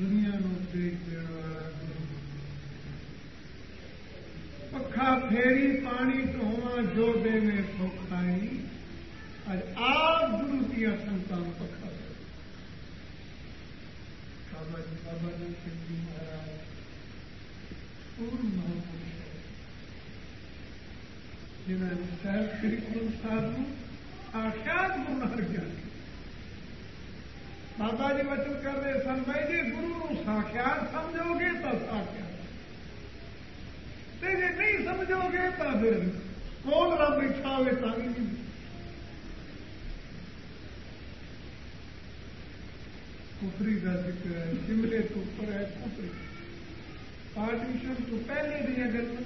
दुनिया नूं देख देण वाला गुरु। पखा फेरी पानी ढोवा जो देवे सौखाई। अज आप गुरु दिया संतान पखा बाबा जी, बाबा जी सिंह जी महाराज पूर्ण महापुरुष है, जिन्होंने साहब श्री गुरु साहब को साक्षात गुरु नानक ज्ञान किया। बाबा जी वचन कर रहे सन, भाई जी गुरु को साक्षात समझोगे तो साक्षात, जे नहीं समझोगे तो फिर कौन रब इच्छा हो ताकि नहीं। कुफरी का जिक्र है, शिमले तो ऊपर है कुफरी। पार्टीशन तो पहले दिया गल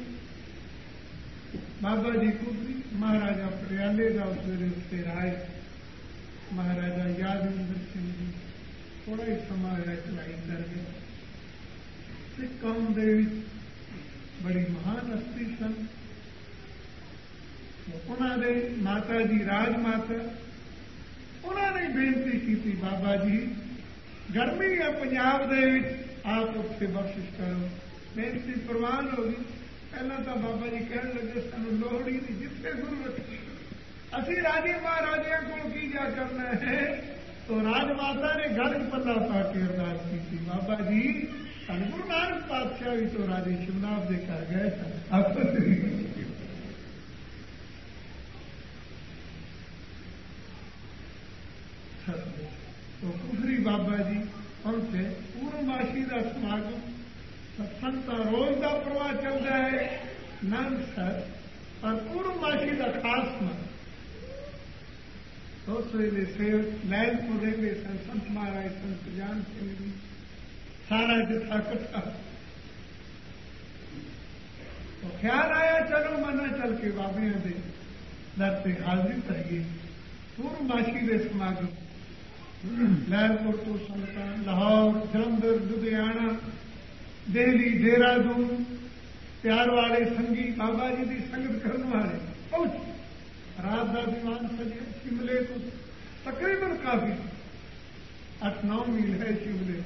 बाबा जी कुफरी, महाराजा पटियाले का उसमें उससे राय, महाराजा यादविंदर सिंह जी थोड़ा ही समा है चलाई कर गए। सिख कौम दे बड़ी महान हस्ती सन। उन्होंने माता जी राजमाता उन्होंने बेनती की, बाबा जी गर्मी है पंजाब दे आप उत्थे बख्शिश करो। बेनती प्रवान हो गई। पहला तो बाबा जी कह लगे सानू लोड़ ही नहीं, जिथे गुरु रखे असी राजे महाराजिया को की जा करना है। तो राजमाता ने घर पल्ला पा के अरदास की थी, बाबा जी सन गुरु नानक पातशाह भी तो राजे शिवनाथ दे कर गए तो कुफरी बाबा जी पहुंचे। पूर्णमासी का समागम सत्संग का रोज का प्रवाह चलता है नंद सर, और पूर्णमासी का खास मन तो उस वेले से लैलपुर रेलवे सन, संत महाराज संत जान सिंह जी सारा जथा कट्ठा। तो ख्याल आया चलो मना चल के बाबिया दे दर से हाजिर करिए। पूर्णमासी के समागम लैलपुर तो संगतां लाहौर, जलंधर, लुधियाना, दिल्ली, देहरादून प्यार वाले संगी बाबा जी की संगत करने वाले पहुंचे। रात का दीवान सजे। शिमले को तकरीबन काफी 8-9 मील है शिमले।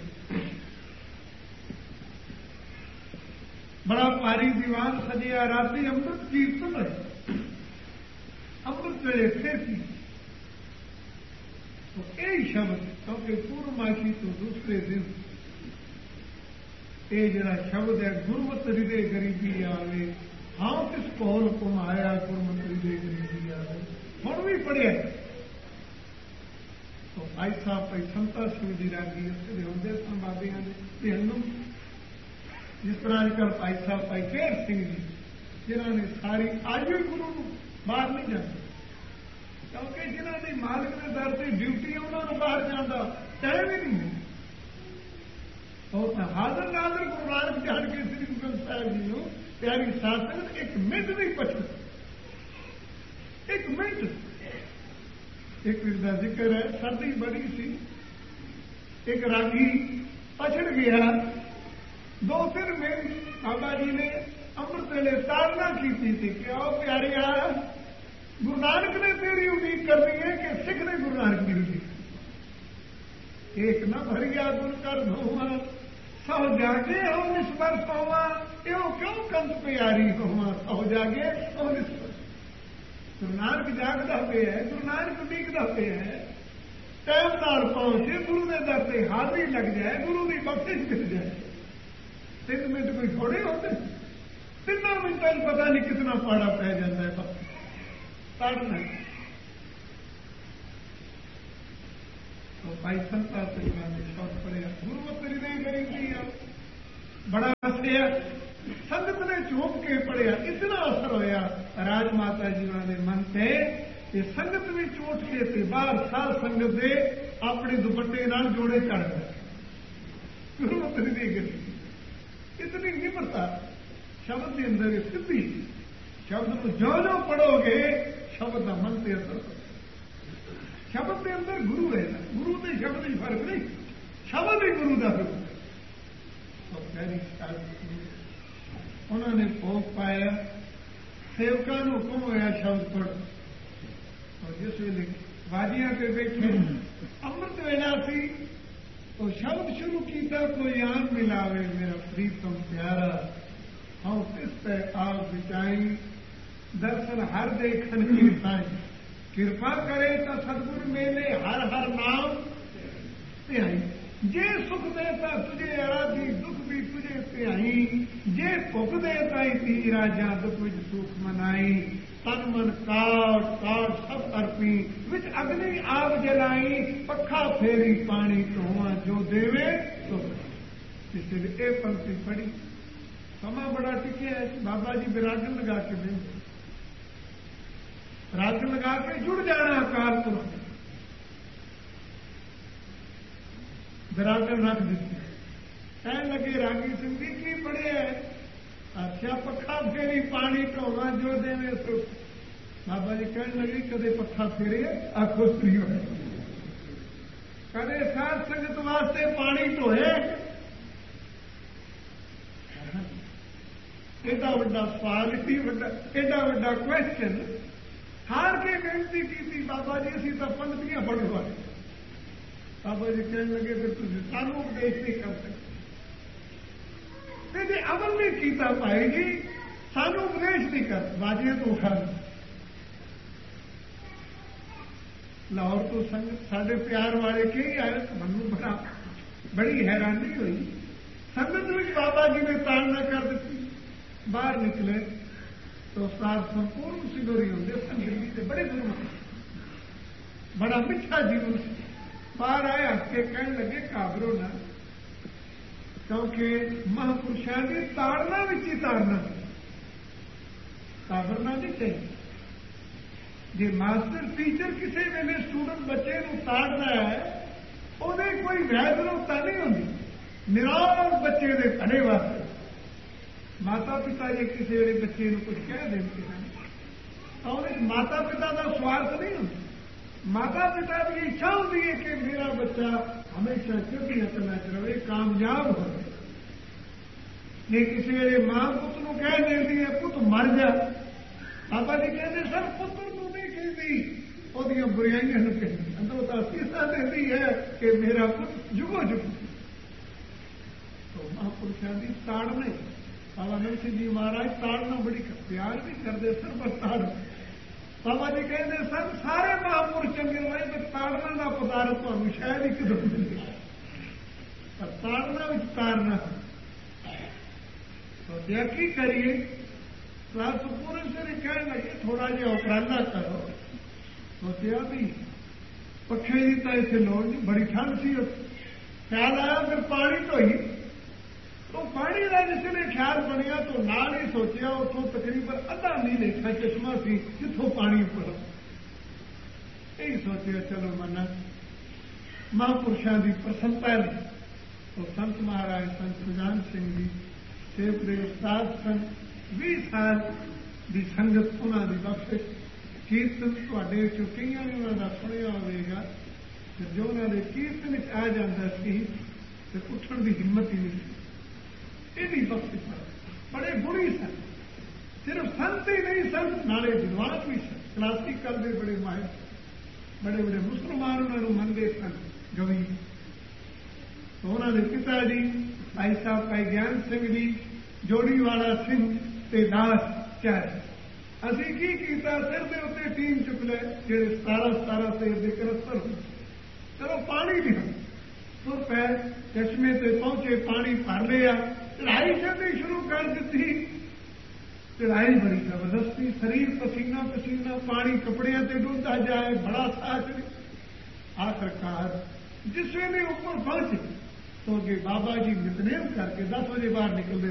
बड़ा भारी दीवान सजिया। राती अमृत कीर्तन है, अमृत वेले फिर की तो यही शब्द, क्योंकि पूर्णमासी तो दूसरे दिन ये जरा शब्द है गुरमत हृदय गरीबी आवे। हाँ किस कोल कुमाया गुरमत हृदय गरीबी आवे हम भी पढ़िया। तो भाई साहब भाई संता सिंह जी रागी उत्थे होंगे सन बाबिया के हनू, जिस तरह अजकल भाई साहब भाई फेर सिंह जी जिन्होंने सारी आज भी गुरु बाहर नहीं जाते, क्योंकि जिन्होंने मालिक के दर से ड्यूटी उन्होंने बाहर जाता टाइम ही नहीं है। तो हाजर नाजर गुरु नानक जान के श्री गुरु ग्रंथ साहिब जी को प्यारी शासन एक मिनट नहीं पछड़, एक मिनट। एक का जिक्र है, सर्दी बड़ी सी, एक रागी पछड़ गया। 2-3 मिनट बाबा जी ने अमृत वेले ताड़ना की थी कि आओ प्यारे गुरु नानक ने तेरी उम्मीद करनी है कि सिख ने गुरु नानक की उम्मीद। एक न भरिया गुर कर धोवा सौ जागे हो निस्बर सोवा, यो क्यों कंत प्यारी होवा सौ जागे हो निस्बर। गुरु नानक जागदा पे है, गुरु नानक उडीकदा पे है। टाइम नाल पहुंचे गुरु ने दर से हाजिरी लग जाए, गुरु की बख्शिश मिल जाए। 3 मिनट कोई थोड़े होते, 3 मिनटों में पता नहीं कितना पाड़ा पै जाता है बस पढ़ना। तो भाई संता सिंह ने शब्द पढ़िया, गुरमत हृदय गरीबी बड़ा हसिया। संगत ने झूम के पढ़िया, इतना असर होया राजमाता जी ने मन से कि संगत में उठ के थे बाहर साल संगत दे अपने दुपट्टे नाल जोड़े चढ़ गए। गुरमत हृदय गरीबी इतनी निम्रता शब्द के अंदर सिद्धि। शब्द को जो जो पढ़ोगे शब्द का मन से असर हो। शब्द के अंदर गुरु है ना, गुरु के शब्द ही फर्क नहीं, शब्द ही गुरु का रूप है। तो प्यारी उन्होंने भोग पाया, सेवकों को हुक्म होया शब्द पढ़। और जिस वेले बाजियां पे बैठे अमृत वेला सी तो शब्द शुरू ਨੂੰ ਕੀਤਾ ਕੋਈ ਆਨ ਮਿਲਾਵੇ ਮੇਰਾ ਪ੍ਰੀਤਮ ਪਿਆਰਾ ਹਉ ਤਿਸ ਤੇ ਆਪ ਵਿਚਾਈ ਦਰਸ਼ਨ ਹਰ ਦੇਖਣ ਕੀ ਸਾਈ ਕਿਰਪਾ ਕਰੇ ਤਾਂ ਸਤਿਗੁਰ ਮੇਲੇ ਹਰ ਹਰ ਨਾਮ ਧਿਆਈ ਜੇ ਸੁਖ ਦੇ ਤਾਂ ਤੁਝੇ ਆਰਾਧੀ ਦੁੱਖ ਵੀ ਤੁਝੇ ਧਿਆਈ ਜੇ ਭੁੱਖ ਦੇ ਤਾਈ ਤੀਰਾ ਜਦ ਕੁਝ ਸੁਖ ਮਨਾਈ ਤਨ ਮਨ ਕਾਟ ਕਾਟ ਸਭ ਅਰਪੀ ਵਿੱਚ ਅਗਨੀ ਆਪ ਜਲਾਈ ਪੱਖਾ ਫੇਰੀ ਪਾਣੀ ਧੋਵਾਂ ਜੋ ਦੇਵੇ ਸੋ ਕਿਸੇ ਨੇ ਇਹ ਪੰਕਤੀ ਪੜ੍ਹੀ ਸਮਾਂ ਬੜਾ ਟਿਕਿਆ ਬਾਬਾ ਜੀ ਵਿਰਾਗਨ ਲਗਾ ਕੇ ਬੈਠੇ ਰਾਗ ਲਗਾ ਕੇ ਜੁੜ ਜਾਣਾ ਅਕਾਲ ਪੁਰਖ ਵਿਰਾਗਨ ਰੱਖ ਦਿੱਤੀ ਕਹਿਣ ਲੱਗੇ ਰਾਗੀ ਸਿੰਘ ਜੀ ਕੀ ਪੜਿਆ ਅੱਛਾ ਪੱਖਾ ਫੇਰੀ ਪਾਣੀ ਢੋਵਾ ਜੋ ਦੇਵੇ ਸੋ ਬਾਬਾ ਜੀ ਕਹਿਣ ਲੱਗੇ ਕਦੇ ਪੱਖਾ ਫੇਰੇ ਆਖੋ ਸ੍ਰੀ ਹੋਏ ਕਦੇ ਸਾਧ ਸੰਗਤ ਵਾਸਤੇ ਪਾਣੀ ਢੋਏ ਏਡਾ ਵੱਡਾ ਸਵਾਲ ਏਡਾ ਵੱਡਾ ਕੁਐਸਚਨ ਹਾਰ ਕੇ ਬੇਨਤੀ ਕੀਤੀ ਬਾਬਾ ਜੀ ਅਸੀਂ ਤਾਂ ਪੰਕਤੀਆਂ ਪੜ੍ਹਵਾ ਬਾਬਾ ਜੀ ਕਹਿਣ ਲੱਗੇ ਫਿਰ ਤੁਸੀਂ ਸਾਨੂੰ ਉਪਦੇਸ਼ ਨਹੀਂ ਕਰ ਸਕਦੇ ਤੇ ਜੇ ਅਮਲ ਨਹੀਂ ਕੀਤਾ ਭਾਈ ਜੀ ਸਾਨੂੰ ਉਪਦੇਸ਼ ਨਹੀਂ ਕਰ ਬਾਜੀਆਂ ਤੋਂ ਉਠਾ ਲਾਹੌਰ ਤੋਂ ਸੰਗਤ ਸਾਡੇ ਪਿਆਰ ਵਾਲੇ ਕਈ ਆਏ ਮੈਨੂੰ ਬੜੀ ਹੈਰਾਨੀ ਹੋਈ ਸੰਗਤ ਵਿੱਚ ਬਾਬਾ ਜੀ ਨੇ ਤਾੜਨਾ ਕਰ ਦਿੱਤੀ ਬਾਹਰ ਨਿਕਲੇ तो उस्ताद संपूर्ण सिगोरी होंगे संगीत से बड़े गुरु बड़ा मिठा जीवन बाहर आए हंस के कहने लगे घाबरो ना क्योंकि महापुरुषों की ताड़ना ही ताड़ना घाबरना नहीं चाहिए जे मास्टर टीचर किसी वेले स्टूडेंट बच्चे को ताड़ना है उन्हें कोई वैधता नहीं होती निराश बच्चे के भले वास्ते माता पिता जे किसी वे बच्चे कुछ कह देते हैं तो माता पिता का स्वार्थ नहीं होता माता पिता की इच्छा होती है कि मेरा बच्चा हमेशा चढ़ती कला च रहे कामयाब हो ये किसी वे मां पुत को कह देती है पुत मर जा बाबा जी कहते सर पुत्र तू नहीं कहती वो बुराइयां कहती अंदरों तो सीसा देती है कि मेरा पुत जुगो जुगो तो महापुरुषों की ताड़ नहीं बाबा नरसिंह जी महाराज ताड़ना बड़ी प्यार भी करते सर बस ताड़ बाबा जी कहते सर सारे महापुरुष चंगे रहे तो ताड़ना का पदार्थ तो शायद ही किधर मिले पर ताड़ना भी तारना तो की करिए सुपुर से कहने लगे थोड़ा जिहा उपराला करो तो भी पखे की तो इतने लोड़ नहीं बड़ी ठंड सी ख्याल आया फिर पानी ढोई तो पानी का जिसने ख्याल बनया तो नाल ही सोचा उतों तकरीबन अद्धा मील इतना चश्मा सी जिथों पानी उपर यही सोचा चलो मना महापुरुषों की प्रसन्नता ने तो संत महाराज संत सुजान सिंह जी सेव के उस्ताद सन 20 साल की संगत उन्होंने बख्शिश कीर्तन थोड़े चो कई ने उन्होंने सुनिया होगा जो उन्होंने कीर्तन आ जाता सी तो उठण की हिम्मत ही नहीं ਇਹਦੀ ਬਖਸ਼ਿਸ਼ ਬੜੇ ਗੁਣੀ ਸਨ ਸਿਰਫ ਸੰਤ ਹੀ ਨਹੀਂ ਸਨ ਨਾਲੇ ਵਿਦਵਾਨ ਵੀ ਸਨ ਕਲਾਸੀਕਲ ਦੇ ਬੜੇ ਮਾਹਿਰ ਬੜੇ ਬੜੇ ਮੁਸਲਮਾਨ ਉਹਨਾਂ ਨੂੰ ਮੰਨਦੇ ਸਨ ਗਵੀ तो उन्होंने पिता जी भाई साहब भाई ज्ञान सिंह जी जोड़ी वाला सिंह ते दास चाहे असी की कीता सिर के उत्ते टीन चुक ले जो 17 से करस्तर चलो पानी भी तुर पै चश्मे से पहुंचे पानी भर लिया चढ़ाई चढ़नी शुरू कर दी चढ़ाई बड़ी जबरदस्त थी शरीर पसीना पसीना पानी कपड़िया से डूबता जाए बड़ा साथ आखिरकार जिस वे ऊपर पहुंचे तो अगे बाबा जी नितनेम करके 10 बजे बाहर निकलते